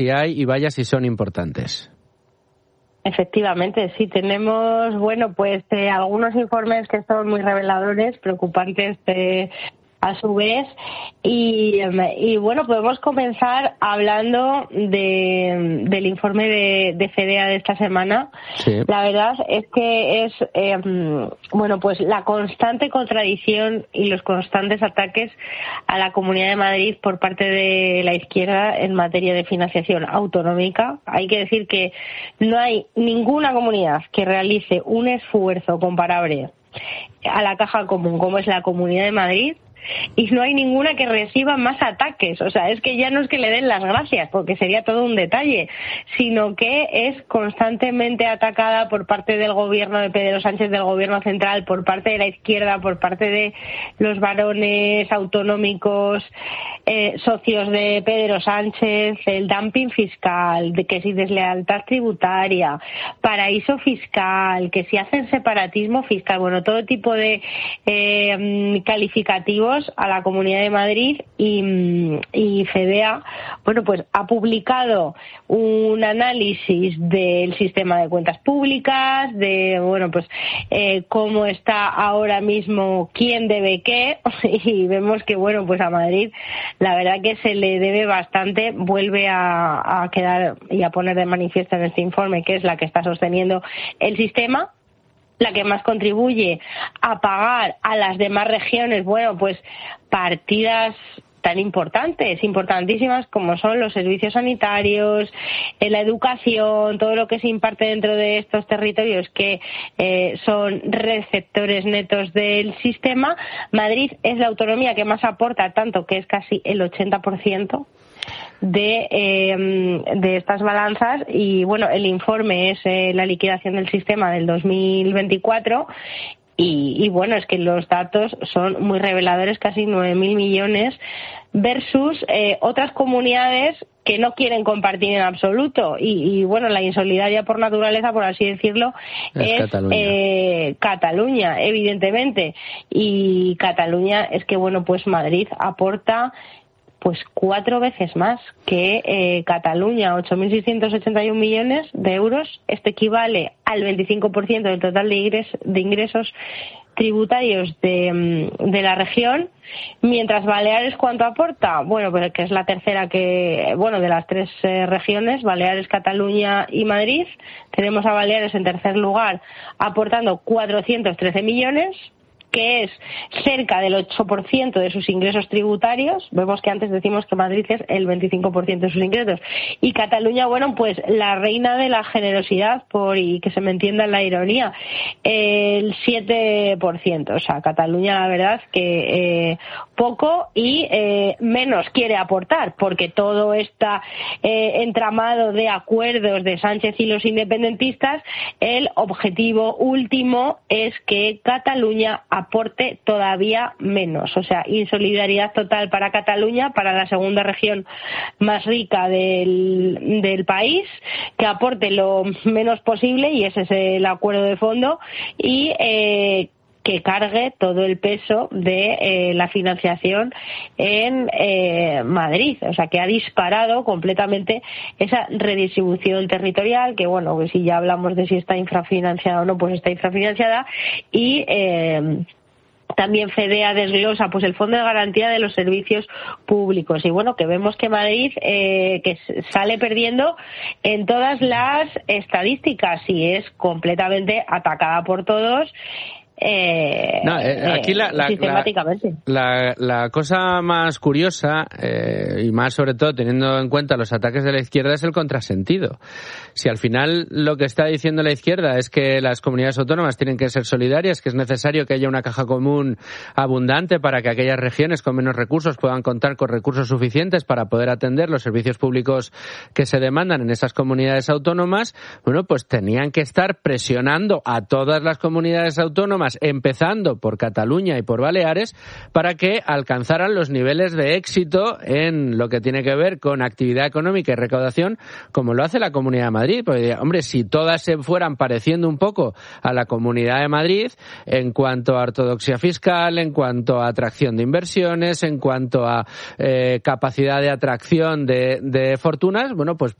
si hay y vaya si son importantes. Efectivamente, sí, tenemos, algunos informes que son muy reveladores, preocupantes a su vez, y podemos comenzar hablando del informe de FEDEA de esta semana. Sí. La verdad es que es la constante contradicción y los constantes ataques a la Comunidad de Madrid por parte de la izquierda en materia de financiación autonómica. Hay que decir que no hay ninguna comunidad que realice un esfuerzo comparable a la caja común como es la Comunidad de Madrid, y no hay ninguna que reciba más ataques. O sea, es que ya no es que le den las gracias, porque sería todo un detalle, sino que es constantemente atacada por parte del gobierno de Pedro Sánchez, del gobierno central, por parte de la izquierda, por parte de los varones autonómicos, socios de Pedro Sánchez, el dumping fiscal, de que si deslealtad tributaria, paraíso fiscal, que si hacen separatismo fiscal, todo tipo de calificativos a la Comunidad de Madrid, y FEDEA ha publicado un análisis del sistema de cuentas públicas, de cómo está ahora mismo, quién debe qué, y vemos que a Madrid la verdad que se le debe bastante. Vuelve a quedar y a poner de manifiesto en este informe que es la que está sosteniendo el sistema, la que más contribuye a pagar a las demás regiones, partidas tan importantísimas como son los servicios sanitarios, la educación, todo lo que se imparte dentro de estos territorios que son receptores netos del sistema. Madrid es la autonomía que más aporta, tanto que es casi el 80% de estas balanzas, y el informe es la liquidación del sistema del 2024. Y es que los datos son muy reveladores, casi 9.000 millones versus otras comunidades que no quieren compartir en absoluto, y la insolidaria por naturaleza, por así decirlo, es Cataluña, evidentemente. Y Cataluña es que Madrid aporta 4 veces más que Cataluña, 8.681 millones de euros. Esto equivale al 25% del total de ingresos tributarios de la región, mientras Baleares, ¿cuánto aporta? Que es la tercera de las tres regiones, Baleares, Cataluña y Madrid. Tenemos a Baleares en tercer lugar aportando 413 millones, que es cerca del 8% de sus ingresos tributarios. Vemos que antes decimos que Madrid es el 25% de sus ingresos. Y Cataluña, la reina de la generosidad, y que se me entienda la ironía, el 7%. O sea, Cataluña, la verdad, que poco y menos quiere aportar, porque todo está entramado de acuerdos de Sánchez y los independentistas. El objetivo último es que Cataluña aporte todavía menos. O sea, insolidaridad total para Cataluña, para la segunda región más rica del país, que aporte lo menos posible, y ese es el acuerdo de fondo, y que cargue todo el peso de la financiación en Madrid. O sea, que ha disparado completamente esa redistribución territorial, que si ya hablamos de si está infrafinanciada o no, pues está infrafinanciada. Y también FEDEA desglosa el Fondo de Garantía de los Servicios Públicos, y que vemos que Madrid que sale perdiendo en todas las estadísticas y es completamente atacada por todos. Aquí sistemáticamente. La cosa más curiosa, y más sobre todo teniendo en cuenta los ataques de la izquierda, es el contrasentido. Si al final lo que está diciendo la izquierda es que las comunidades autónomas tienen que ser solidarias, que es necesario que haya una caja común abundante para que aquellas regiones con menos recursos puedan contar con recursos suficientes para poder atender los servicios públicos que se demandan en esas comunidades autónomas, pues tenían que estar presionando a todas las comunidades autónomas autónomas, empezando por Cataluña y por Baleares, para que alcanzaran los niveles de éxito en lo que tiene que ver con actividad económica y recaudación, como lo hace la Comunidad de Madrid. Porque, hombre, si todas se fueran pareciendo un poco a la Comunidad de Madrid en cuanto a ortodoxia fiscal, en cuanto a atracción de inversiones, en cuanto a capacidad de atracción de fortunas, bueno, pues